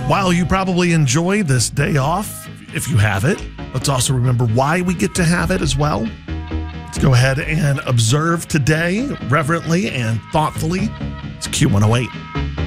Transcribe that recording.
While you probably enjoy this day off, if you have it, let's also remember why we get to have it as well. Let's go ahead and observe today reverently and thoughtfully. It's Q108.